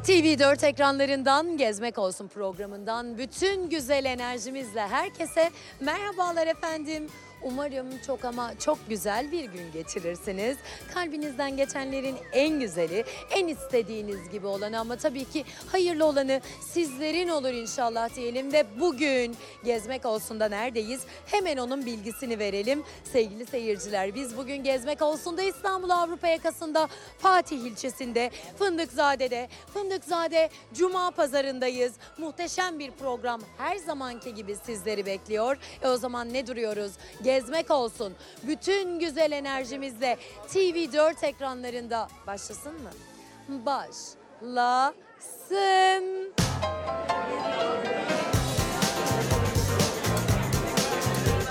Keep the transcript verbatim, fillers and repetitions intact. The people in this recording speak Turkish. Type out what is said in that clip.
T V dört ekranlarından Gezmek Olsun programından bütün güzel enerjimizle herkese merhabalar efendim. Umarım çok ama çok güzel bir gün geçirirsiniz. Kalbinizden geçenlerin en güzeli, en istediğiniz gibi olanı ama tabii ki hayırlı olanı sizlerin olur inşallah diyelim ve bugün Gezmek Olsun'da neredeyiz? Hemen onun bilgisini verelim. Sevgili seyirciler, biz bugün Gezmek Olsun'da İstanbul Avrupa yakasında Fatih ilçesinde Fındıkzade'de Fındıkzade Cuma Pazarı'ndayız. Muhteşem bir program her zamanki gibi sizleri bekliyor. E o zaman ne duruyoruz? Gezmek Olsun. Bütün güzel enerjimizle T V dört ekranlarında başlasın mı? Başlasın.